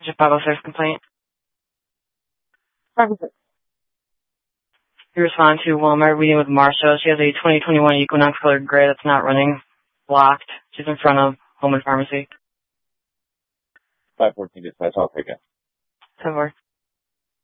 Your 506 complaint. 506. You respond to Walmart meeting with Marsha. She has a 2021 Equinox colored gray that's not running. Blocked. She's in front of Home and Pharmacy. 514 dispatch, I'll take it. 10-4.